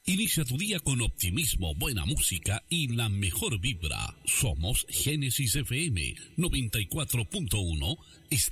Inicia tu día con optimismo, buena música y la mejor vibra. Somos Génesis FM 94.1.